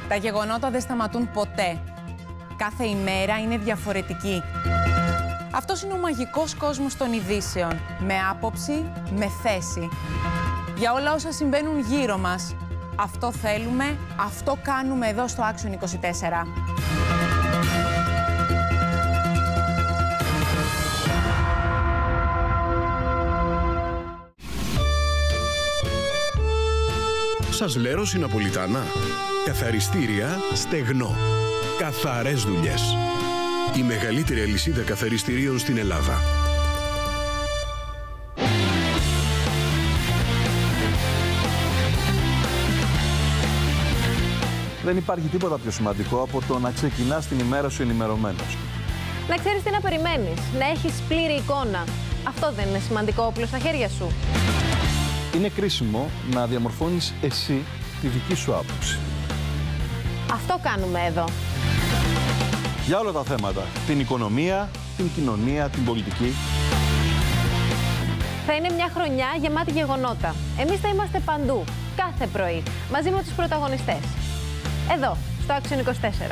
Τα γεγονότα δεν σταματούν ποτέ. Κάθε ημέρα είναι διαφορετική. Αυτός είναι ο μαγικός κόσμος των ειδήσεων. Με άποψη, με θέση. Για όλα όσα συμβαίνουν γύρω μας. Αυτό θέλουμε, αυτό κάνουμε εδώ στο Action 24. Σας λέρω Ναπολιτάνα. Καθαριστήρια Στεγνό. Καθαρές δουλειές. Η μεγαλύτερη αλυσίδα καθαριστηρίων στην Ελλάδα. Δεν υπάρχει τίποτα πιο σημαντικό από το να ξεκινάς την ημέρα σου ενημερωμένος. Να ξέρεις τι να περιμένεις, να έχεις πλήρη εικόνα. Αυτό δεν είναι σημαντικό όπλο στα χέρια σου? Είναι κρίσιμο να διαμορφώνεις εσύ τη δική σου άποψη. Αυτό κάνουμε εδώ. Για όλα τα θέματα. Την οικονομία, την κοινωνία, την πολιτική. Θα είναι μια χρονιά γεμάτη γεγονότα. Εμείς θα είμαστε παντού, κάθε πρωί, μαζί με τους πρωταγωνιστές. Εδώ, στο Action 24.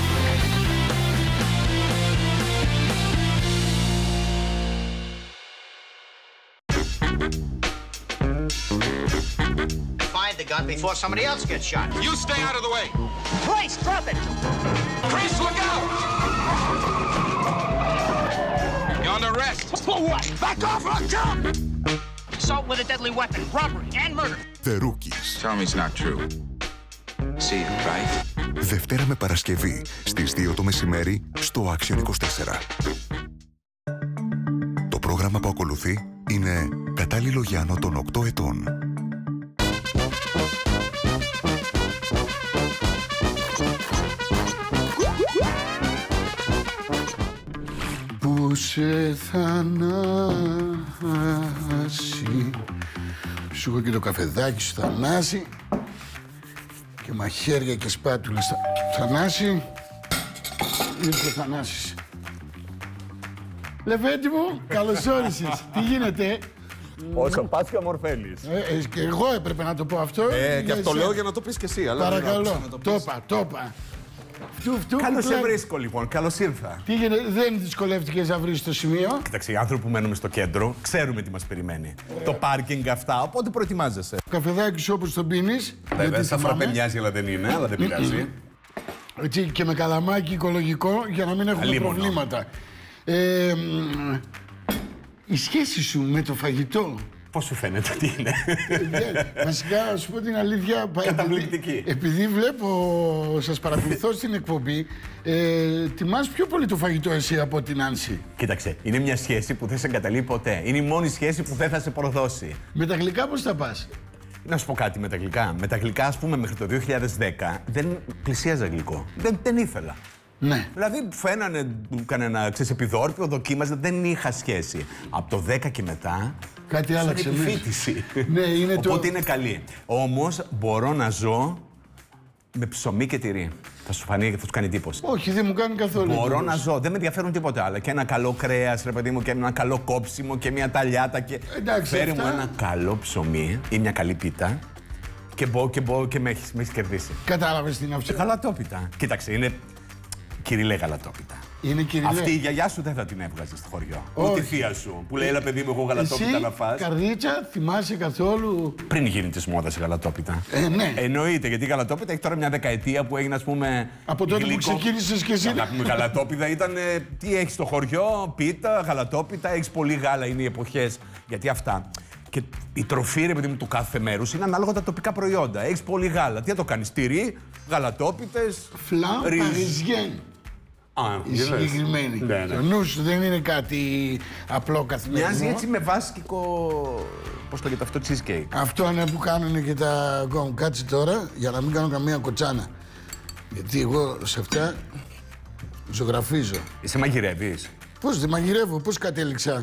Find the gun before somebody else gets shot. You stay out of the way. Priest, drop it! Priest, look out! You're under arrest. For what? Back off or I'll jump! Assault with a deadly weapon, robbery and murder. The Rookies. Tell me it's not true. See it, right? Δευτέρα με Παρασκευή στις 2 το μεσημέρι στο Action 24. Το πρόγραμμα που ακολουθεί είναι κατάλληλο για άνω των 8 ετών. Που σε Θανάση. Σου έχω και το καφεδάκι σου, Θανάση. Και μαχαίρια και σπάτουλες. Θανάση. Ήρθε ο Θανάσης. Λεβέντη μου, καλώς όρισες. Τι γίνεται? Όσο πας και ομορφαίνεις. Και εγώ έπρεπε να το πω αυτό. Και αυτό λέω για να το πεις και εσύ. Αλλά παρακαλώ, το είπα. Καλώς σε βρίσκω λοιπόν, καλώς ήρθα. Τι γίνεται, δεν δυσκολεύτηκες να βρεις το σημείο? Κοίταξε, οι άνθρωποι που μένουμε στο κέντρο ξέρουμε τι μας περιμένει. Το πάρκινγκ αυτά, οπότε προετοιμάζεσαι. Το καφεδάκι σου όπως τον πίνεις. Βέβαια, σαν φραπέ μοιάζει, αλλά δεν είναι, αλλά δεν πειράζει. Έτσι, και με καλαμάκι οικολογικό για να μην έχουμε Αλίμονο. προβλήματα. Η σχέση σου με το φαγητό. Πώς σου φαίνεται ότι είναι? Βασικά, να σου πω την αλήθεια. Καταπληκτική. Επειδή βλέπω, σας παρακολουθώ στην εκπομπή, τιμάς πιο πολύ το φαγητό εσύ από την Άνση. Κοίταξε, είναι μια σχέση που δεν σε εγκαταλείπει ποτέ. Είναι η μόνη σχέση που δεν θα σε προδώσει. Με τα γλυκά πώς θα πας? Να σου πω κάτι με τα γλυκά. Με τα γλυκά, ας πούμε, μέχρι το 2010 δεν πλησίαζα γλυκό. Δεν ήθελα. Ναι. Δηλαδή, φαίνανε, κανένα επιδόρπιο, δοκίμαζα, δεν είχα σχέση. Από το 10 και μετά. Κάτι άλλαξε. Επιφύτηση. Ναι, είναι οπότε είναι καλή. Όμως μπορώ να ζω με ψωμί και τυρί. Θα σου φανεί και θα σου κάνει εντύπωση. Όχι, δεν μου κάνει καθόλου. Μπορώ να ζω, δεν με ενδιαφέρουν τίποτα άλλο. Και ένα καλό κρέας, ρε παιδί μου, και ένα καλό κόψιμο και μια ταλιάτα. Και... Εντάξει, φέρε αυτά... μου ένα καλό ψωμί ή μια καλή πίτα. Και με έχεις κερδίσει. Κατάλαβες τι είναι αυτό? Γαλατόπιτα. Κοίταξε, είναι κυριλέ γαλατόπιτα. Είναι κυριλέ. Αυτή η γιαγιά σου δεν θα την έβγαζε στο χωριό. Ούτε η θεία σου που λέει: έλα, παιδί μου, εγώ γαλατόπιτα να φας. Καρδίτσα, θυμάσαι καθόλου? Πριν γίνει τη μόδα η γαλατόπιτα. Ναι. Εννοείται, γιατί η γαλατόπιτα έχει τώρα μια δεκαετία που έγινε, ας πούμε. Από τότε που ξεκίνησες και εσύ. Να πούμε, γαλατόπιτα ήταν. Τι έχει στο χωριό, πίτα, γαλατόπιτα, έχει πολύ γάλα, είναι οι εποχές. Γιατί αυτά. Και η τροφή, ρε παιδί μου, του κάθε μέρους είναι ανάλογα τα τοπικά προϊόντα. Έχει πολύ γάλα. Τι θα το κάνει, τυρί, γαλατόπιτες. Φλαν παριζιέν. Η συγκεκριμένη. Ναι. Το νου σου δεν είναι κάτι απλό καθημερινό. Μοιάζει έτσι με βάσκικο. Πώς το λέγεται αυτό, cheesecake. Αυτό είναι που κάνουν και τα γκομ. Κάτσε τώρα για να μην κάνω καμία κοτσάνα. Γιατί εγώ σε αυτά ζωγραφίζω. Εσύ μαγειρεύεις? Πώς δεν μαγειρεύω, πώς κατέληξα?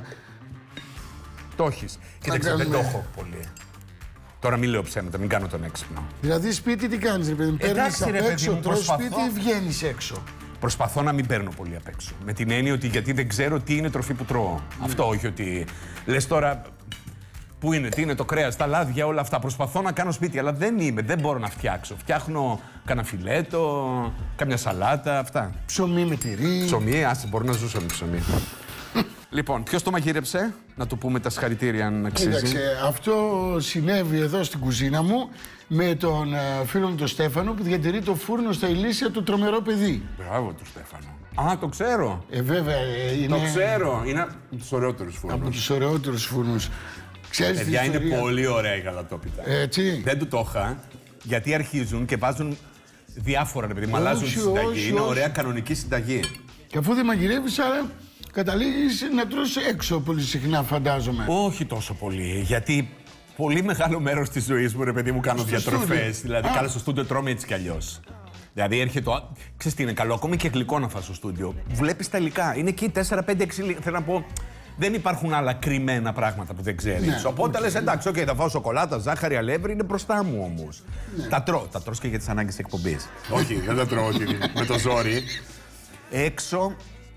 Το έχεις. Κοίταξε, δεν το έχω πολύ. Τώρα μην λέω ψέματα, μην κάνω τον έξυπνο. Δηλαδή σπίτι τι κάνεις, ρε παιδί μου? Παίρνεις απ' έξω, τρως σπίτι ή βγαίνεις έξω? Προσπαθώ να μην παίρνω πολύ απ' έξω. Με την έννοια ότι γιατί δεν ξέρω τι είναι τροφή που τρώω. Αυτό, όχι ότι. Λες τώρα. Πού είναι, τι είναι το κρέας, τα λάδια, όλα αυτά. Προσπαθώ να κάνω σπίτι, αλλά δεν μπορώ να φτιάξω. Φτιάχνω κανένα φιλέτο, κάμια σαλάτα, αυτά. Ψωμί με τυρί. Ψωμί, άσε, μπορώ να ζήσω με ψωμί. Λοιπόν, ποιος το μαγείρεψε, να του πούμε τα συγχαρητήρια αν αξίζει. Κοίταξε, αυτό συνέβη εδώ στην κουζίνα μου με τον φίλο μου τον Στέφανο που διατηρεί το φούρνο στα Ηλίσια του Τρομερό Παιδί. Μπράβο του Στέφανο. Α, το ξέρω. Βέβαια, είναι... Το ξέρω. Είναι από τους ωραιότερους φούρνους. Από τους ωραιότερους φούρνους. Ξέρεις Παιδιά, την ιστορία. είναι πολύ ωραία η γαλατόπιτα. Έτσι. Δεν του το είχα, γιατί αρχίζουν και βάζουν διάφορα, επειδή μου αλλάζουν τη Όχι, συνταγή. όχι, Είναι όχι. ωραία κανονική συνταγή. Και αφού δεν μαγειρεύεις, άρα καταλήγεις να τρως έξω πολύ συχνά, φαντάζομαι. Όχι τόσο πολύ, γιατί πολύ μεγάλο μέρος της ζωής μου, ρε παιδί μου, κάνω Στο διατροφές. στούντιο. Δηλαδή, Α. καλά στο στούντιο τρώμε έτσι κι αλλιώς. Δηλαδή, έρχεται. Ξέρεις τι είναι καλό, ακόμη και γλυκό να φας στο στούντιο. Βλέπεις τα υλικά. Είναι εκεί 4, 5, 6 υλικά. Θέλω να πω, δεν υπάρχουν άλλα κρυμμένα πράγματα που δεν ξέρεις. Ναι, Οπότε λες, εντάξει, okay, θα φάω σοκολάτα, ζάχαρη, αλεύρι, είναι μπροστά μου όμως. Ναι. Τα τρώω. Τα τρως και για τις ανάγκες της εκπομπής. Όχι, δεν τα τρώω με το ζόρι. Έξω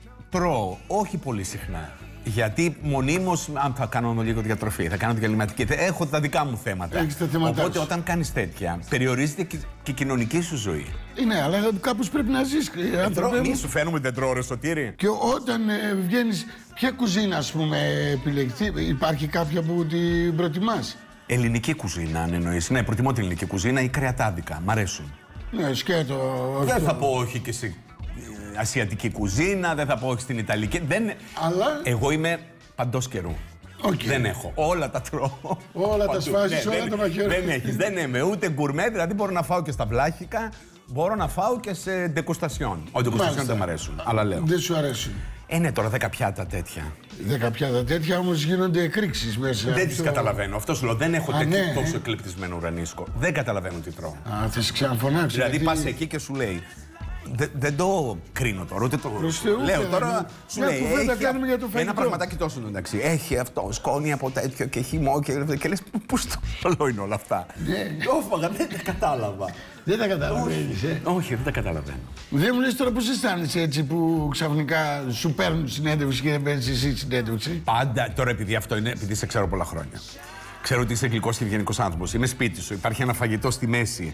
τρώω, όχι πολύ συχνά. Γιατί μονίμως, αν θα κάνω λίγο διατροφή, θα κάνω διαλυματική. Έχω τα δικά μου θέματα. Έχεις τα θέματα Οπότε σου. όταν κάνεις τέτοια, περιορίζεται και η κοινωνική σου ζωή. Ναι, αλλά κάπως πρέπει να ζεις, άνθρωπε Μη μου. σου φαίνομαι δεν τρώω, ρε Σωτήρη. Και όταν βγαίνεις, ποια κουζίνα, ας πούμε, επιλεγθεί, υπάρχει κάποια που την προτιμάς? Ελληνική κουζίνα, αν εννοείς. Ναι, προτιμώ την ελληνική κουζίνα ή κρεατάδικα. Μ' αρέσουν. Ναι, σκέτο. Δεν αυτό. θα πω όχι και σε ασιατική κουζίνα, δεν θα πω όχι στην ιταλική. Αλλά... Εγώ είμαι παντός καιρού. Οκ. Δεν έχω. Όλα τα τρώω. Όλα τα Παντού. σφάζεις, Ναι, όλα δεν- τα μαχαίρια. Δεν έχεις. Δεν είμαι ούτε γκουρμέ, δηλαδή μπορώ να φάω και στα βλάχικα, μπορώ να φάω και σε ντεκουστασιόν. Ο ντεκουστασιόν Μάλιστα. δεν μ' αρέσουν, αλλά λέω. Δεν σου αρέσουν. Ναι, τώρα 10 πιάτα τέτοια. 10 πιάτα τέτοια όμως γίνονται εκρήξεις μέσα. Δεν τις Αυτό- καταλαβαίνω. Αυτό σου λέω. Δεν έχω Α, τέτοιο ναι. τόσο εκλεπτισμένο ουρανίσκο. Δεν καταλαβαίνω τι τρώω. Α, θα σε ξαναφωνάξω. Δηλαδή γιατί- πας εκεί και σου λέει. Δεν το κρίνω τώρα, ούτε το. Προς Θεού, Λέω παιδε τώρα. μου. Σου Μια λέει. κουβέντα έχει κάνουμε για το ένα φαγητό. πραγματάκι τόσο εντάξει. Έχει αυτό, σκόνη από τέτοιο και χυμό και λες πού στο καλό είναι όλα αυτά. Ναι. Το έφαγα, δεν τα κατάλαβα. Δεν τα καταλαβαίνεις, Όχι, δεν τα καταλαβαίνω. Δεν μου λες τώρα πώς αισθάνεσαι έτσι που ξαφνικά σου παίρνουν συνέντευξη και δεν παίρνεις εσύ συνέντευξη. Πάντα τώρα επειδή αυτό είναι, επειδή σε ξέρω πολλά χρόνια. Ξέρω ότι είσαι γλυκός και ευγενικός άνθρωπος. Είμαι σπίτι σου, υπάρχει ένα φαγητό στη μέση.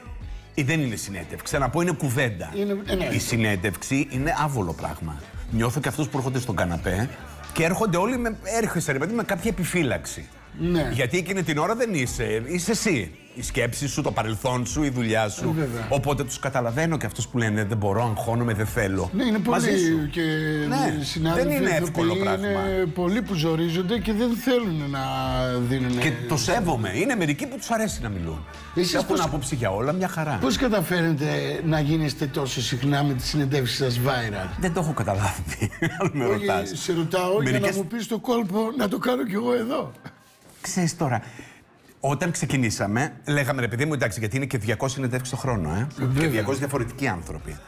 Δεν είναι συνέντευξη. Να πω είναι κουβέντα. Ναι. Η συνέντευξη είναι άβολο πράγμα. Νιώθω και αυτούς που έρχονται στον καναπέ και έρχονται όλοι έρχεσαι ρε παιδί με κάποια επιφύλαξη. Ναι. Γιατί εκείνη την ώρα δεν είσαι. Είσαι εσύ. Η σκέψη σου, το παρελθόν σου, η δουλειά σου. Βέβαια. Οπότε τους καταλαβαίνω και αυτούς που λένε δεν μπορώ, αγχώνομαι, δεν θέλω. Ναι, είναι Μαζί πολλοί σου. και Ναι, συνάδελφοι δεν είναι εύκολο ηθοποιοί, πράγμα. Είναι πολλοί που ζορίζονται και δεν θέλουν να δίνουν. Και το σέβομαι. Είναι μερικοί που τους αρέσει να μιλούν. Εσείς Έχουν πώς- άποψη για όλα, μια χαρά. Πώς καταφέρετε να γίνεστε τόσο συχνά με τις συνεντεύξεις σας viral? Δεν το έχω καταλάβει. Αν με ρωτάς. Όχι, σε ρωτάω για Μερικές- να μου πεις το κόλπο να το κάνω κι εγώ εδώ. Ξέρεις τώρα, όταν ξεκινήσαμε, λέγαμε ρε παιδί μου, εντάξει, γιατί είναι και 200 συνεντεύξεις το χρόνο, και Βέβαια. 200 διαφορετικοί άνθρωποι.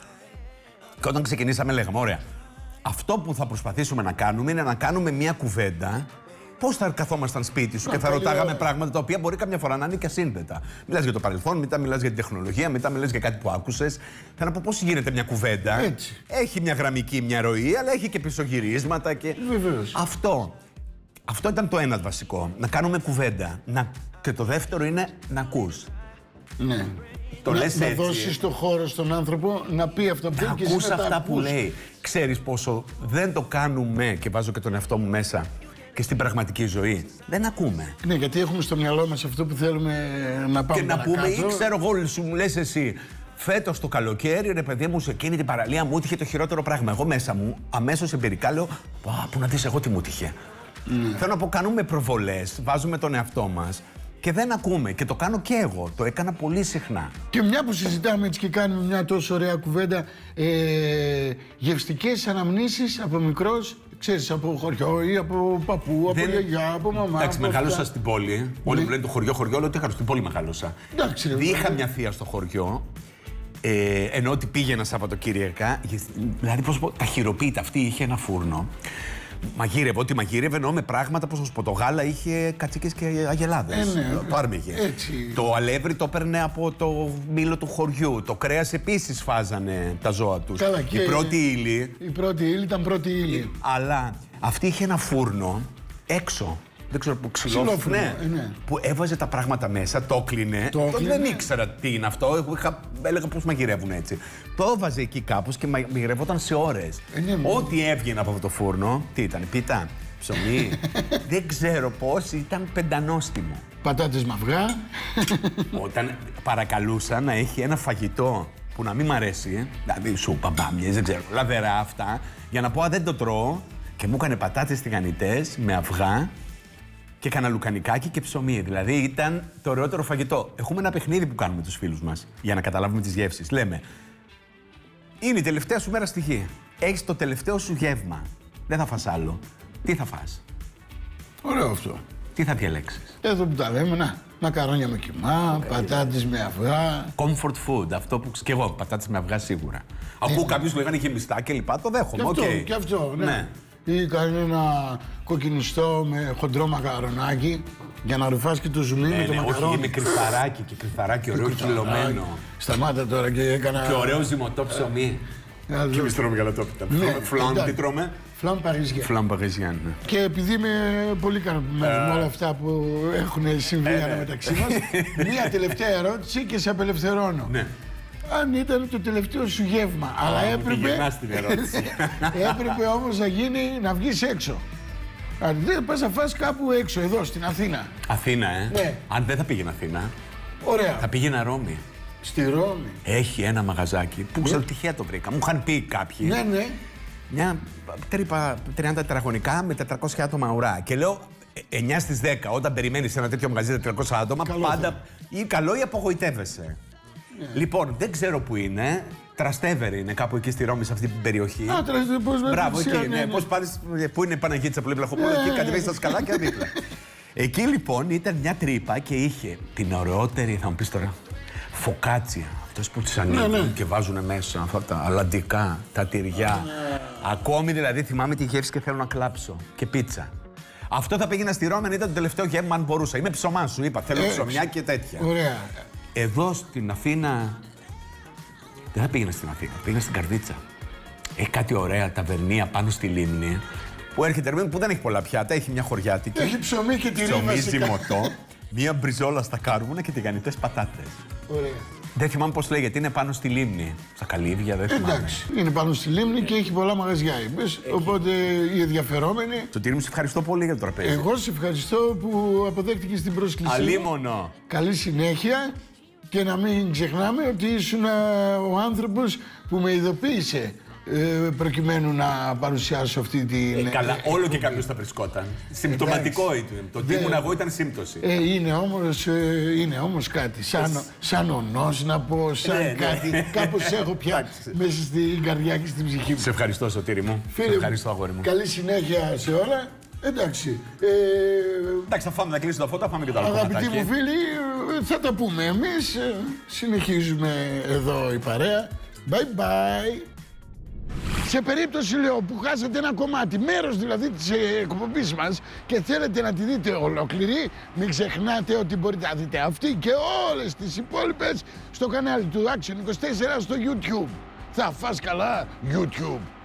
Και όταν ξεκινήσαμε, λέγαμε, ωραία, αυτό που θα προσπαθήσουμε να κάνουμε είναι να κάνουμε μια κουβέντα. Πώς θα καθόμασταν σπίτι σου και θα πολύ ρωτάγαμε ωραία. πράγματα τα οποία μπορεί καμιά φορά να είναι και ασύνδετα. Μιλάς για το παρελθόν, μετά μιλάς για την τεχνολογία, μετά μιλάς για κάτι που άκουσες. Θέλω να πω πώς γίνεται μια κουβέντα. Έτσι. Έχει μια γραμμική, μια ροή, αλλά έχει και πισωγυρίσματα. Και... Βεβαίως. Αυτό ήταν το ένα βασικό. Να κάνουμε κουβέντα. Και το δεύτερο είναι να ακούς. Ναι. Το να, λες να έτσι. δώσεις το χώρο στον άνθρωπο να πει αυτό που Να θέλει και εσύ ακούς να τα αυτά που ακούς. λέει. Ξέρεις πόσο δεν το κάνουμε και βάζω και τον εαυτό μου μέσα και στην πραγματική ζωή. Δεν ακούμε. Ναι, γιατί έχουμε στο μυαλό μας αυτό που θέλουμε να πάμε Και να πούμε, παρακάτω. ή ξέρω εγώ, σου μου λες εσύ, φέτος το καλοκαίρι, ρε παιδί μου, σε εκείνη την παραλία μου έτυχε το χειρότερο πράγμα. Εγώ μέσα μου, αμέσως εμπειρικά λέω, πού να δεις εγώ τι μου έτυχε. Θέλω να πω, κάνουμε προβολές, βάζουμε τον εαυτό μας και δεν ακούμε. Και το κάνω και εγώ. Το έκανα πολύ συχνά. Και μια που συζητάμε έτσι και κάνουμε μια τόσο ωραία κουβέντα, γευστικές αναμνήσεις από μικρός, ξέρεις, από χωριό ή από παππού, από γιαγιά, από μαμά. Εντάξει, από μεγάλωσα αυτά. στην πόλη. Όλοι μου λένε το χωριό, λέω ότι είχα στην πόλη μεγάλωσα. Εντάξει, ρε, Είχα βέβαια. μια θεία στο χωριό. Ενώ ότι πήγαινα Σαββατοκύριακα, δηλαδή πώς πω, τα χειροποίητα αυτή είχε ένα φούρνο. Μαγείρευε, ό,τι μαγείρευε, εννοώ με πράγματα, πώς να σου πω, το γάλα είχε κατσίκες και αγελάδες. Ναι, Το άρμηγε. έτσι. Το αλεύρι το έπαιρνε από το μήλο του χωριού. Το κρέας επίσης φάζανε τα ζώα τους. Καλά, και Η πρώτη ύλη. Η πρώτη ύλη ήταν πρώτη ύλη. Αλλά αυτή είχε ένα φούρνο έξω. δεν ξέρω που ξυλόφρυνο. Ναι. Που έβαζε τα πράγματα μέσα, το έκλεινε. Δεν ήξερα τι είναι αυτό. Έλεγα πώς μαγειρεύουν έτσι. Το έβαζε εκεί κάπως και μαγειρευόταν σε ώρες. Ό,τι έβγαινε από αυτό το φούρνο, τι ήταν, πίτα, ψωμί. Δεν ξέρω πώς, ήταν πεντανόστιμο. Πατάτες με αυγά. Όταν παρακαλούσα να έχει ένα φαγητό που να μην μ' αρέσει, δηλαδή σούπα, μπάμιες, δεν ξέρω, λαδερά αυτά, για να πω δεν το τρώω, και μου έκανε πατάτες τηγανιτές με αυγά και κάνα λουκανικάκι και ψωμί. Δηλαδή ήταν το ωραιότερο φαγητό. Έχουμε ένα παιχνίδι που κάνουμε τους φίλους μας για να καταλάβουμε τις γεύσεις. Λέμε, είναι η τελευταία σου μέρα στη γη. Έχεις το τελευταίο σου γεύμα. Δεν θα φας άλλο. Τι θα φας? Ωραίο αυτό. Τι θα διαλέξεις? Εδώ που τα λέμε, μακαρόνια με κιμά, πατάτες με αυγά. Comfort food, αυτό που και εγώ, πατάτες με αυγά σίγουρα. Ακούω κάποιους που λέγανε γεμιστά και λοιπά, το δέχομαι. Και αυτό, ναι. Ή κανένα κοκκινιστό με χοντρό μακαρονάκι για να ρουφάς και το ζουμί με το μακαρόνι. Όχι, με κρυφαράκι και κρυφαράκι, ωραίο κυλωμένο. Σταμάτα τώρα και έκανα. Και ωραίο ζυμωτό ψωμί. Και εμείς τρώμε γαλατόπιτα. Φλάν, τι τρώμε? Φλάν Παριζιάν. Φλάν Παριζιάν, ναι. Και επειδή είμαι πολύ ικανοποιημένος με όλα αυτά που έχουν συμβεί μεταξύ μας, μία τελευταία ερώτηση και σε απελευθερώνω. Ναι. Αν ήταν το τελευταίο σου γεύμα, αλλά έπρεπε όμως να βγεις έξω. Αν δεν πας να φας κάπου έξω, εδώ στην Αθήνα. Αθήνα, Ναι. Αν δεν θα πήγαινα Αθήνα, ωραία. θα πήγαινα Ρώμη. Στη Ρώμη. Έχει ένα μαγαζάκι που ξέρω τυχαία το βρήκα. Μου είχαν πει κάποιοι. Ναι. Μια τρύπα 30 τετραγωνικά με 400 άτομα ουρά. Και λέω 9 στις 10, όταν περιμένεις ένα τέτοιο μαγαζί 400 άτομα, πάντα ή καλό ή απογοητεύεσαι. Λοιπόν, δεν ξέρω που είναι. Τραστέβερη είναι κάπου εκεί στη Ρώμη, σε αυτή την περιοχή. Μπράβο, εκεί. Ναι. Πώς πάρεις, πού είναι η Παναγίτσα που λέει Βλαχοπούλου, εκεί κατεβαίνεις τα σκαλάκια δίπλα. Εκεί λοιπόν ήταν μια τρύπα και είχε την ωραιότερη, θα μου πεις τώρα, φωκάτσια. Αυτές που τις ανοίγουν και βάζουν μέσα αυτά τα αλαντικά, τα τυριά. Ακόμη δηλαδή θυμάμαι τη γεύση και θέλω να κλάψω. Και πίτσα. Αυτό θα πήγαινα στη Ρώμη αν ήταν το τελευταίο γεύμα, αν μπορούσα. Είμαι ψωμά, σου είπα. Θέλω ψωμιά και τέτοια. Ωραία. Εδώ στην Αθήνα. Δεν θα πήγαινα στην Αθήνα, πήγαινα στην Καρδίτσα. Έχει κάτι ωραία ταβερνία πάνω στη λίμνη. Που έρχεται που δεν έχει πολλά πιάτα, έχει μια χωριάτικη. Έχει ψωμί και τυρί. Ψωμί ζυμωτό, μία μπριζόλα στα κάρβουνα και τηγανιτές πατάτες. Ωραία. Δεν θυμάμαι πώς λέγεται, είναι πάνω στη λίμνη. Στα καλύβια, δεν θυμάμαι. Εντάξει, είναι πάνω στη λίμνη και έχει πολλά μαγαζιά, είπες. Οπότε οι ενδιαφερόμενοι. Σωτήρη μου, σε ευχαριστώ πολύ για το τραπέζι. Εγώ σε ευχαριστώ που αποδέχτηκες την πρόσκλησή. Αλίμονο. Καλή συνέχεια και να μην ξεχνάμε ότι ήσουν ο άνθρωπος που με ειδοποίησε προκειμένου να παρουσιάσω αυτή την. Καλά, όλο και κάποιος θα βρισκόταν. Συμπτωματικό ήταν. Το τι ήμουν εγώ ήταν σύμπτωση. Είναι όμως κάτι. Σαν ονός να πω, σαν κάτι. Κάπως έχω πια μέσα στην καρδιά και στην ψυχή μου. Σε ευχαριστώ, Σωτήρη μου. Φίλε, σε ευχαριστώ, αγόρι μου. Καλή συνέχεια σε όλα. Εντάξει. Εντάξει, θα φάμε, θα κλείσουμε τα φώτα, φάμε και το άλλο. Αγαπητοί μου φίλοι, θα τα πούμε εμείς. Συνεχίζουμε εδώ η παρέα. Bye bye. Σε περίπτωση, λέω, που χάσατε ένα κομμάτι, μέρος δηλαδή της εκπομπής μας και θέλετε να τη δείτε ολόκληρη, μην ξεχνάτε ότι μπορείτε να δείτε αυτή και όλες τις υπόλοιπες στο κανάλι του Action 24 στο YouTube. Θα φας καλά, YouTube.